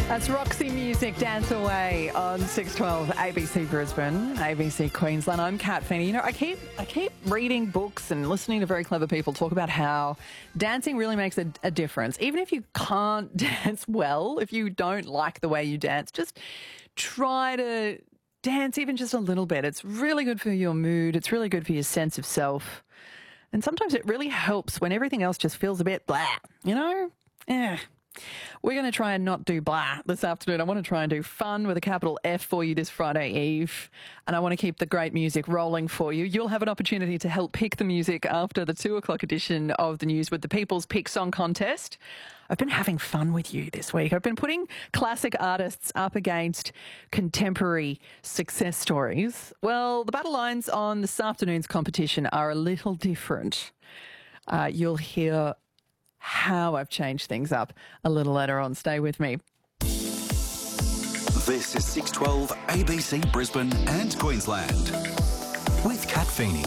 That's Roxy Music, Dance Away on 612 ABC Brisbane, ABC Queensland. I'm Kat Feeney. You know, I keep reading books and listening to very clever people talk about how dancing really makes a difference. Even if you can't dance well, if you don't like the way you dance, just try to dance even just a little bit. It's really good for your mood. It's really good for your sense of self. And sometimes it really helps when everything else just feels a bit blah, you know? Yeah. We're going to try and not do blah this afternoon. I want to try and do fun with a capital F for you this Friday Eve. And I want to keep the great music rolling for you. You'll have an opportunity to help pick the music after the 2 o'clock edition of the news with the People's Pick Song Contest. I've been having fun with you this week. I've been putting classic artists up against contemporary success stories. Well, the battle lines on this afternoon's competition are a little different. You'll hear how I've changed things up a little later on. Stay with me. This is 612 ABC Brisbane and Queensland with Kat Feeney.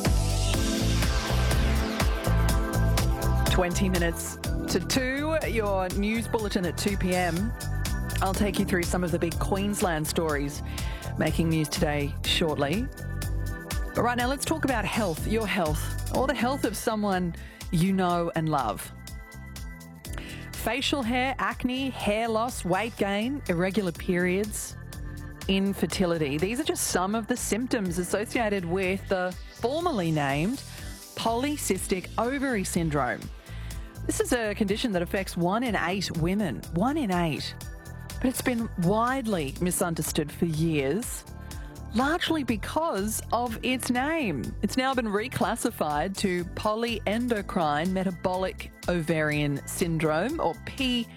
20 minutes to 2, your news bulletin at 2 p.m. I'll take you through some of the big Queensland stories making news today shortly. But right now, let's talk about health, your health, or the health of someone you know and love. Facial hair, acne, hair loss, weight gain, irregular periods, infertility. These are just some of the symptoms associated with the formerly named polycystic ovary syndrome. This is a condition that affects 1 in 8 women. 1 in 8. But it's been widely misunderstood for years, largely because of its name. It's now been reclassified to polyendocrine metabolic ovarian syndrome, or PMOS.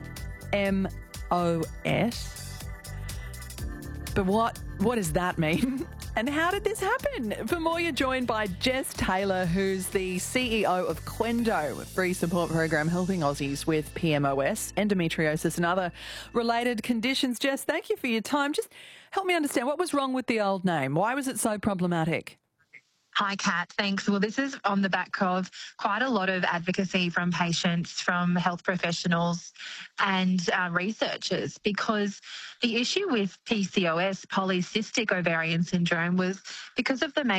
But what does that mean? And how did this happen? For more, you're joined by Jess Taylor, who's the CEO of Qendo, a free support program helping Aussies with PMOS, endometriosis and other related conditions. Jess, thank you for your time. Just help me understand, what was wrong with the old name? Why was it so problematic? Hi, Kat. Thanks. Well, this is on the back of quite a lot of advocacy from patients, from health professionals and researchers, because the issue with PCOS, polycystic ovarian syndrome, was because of the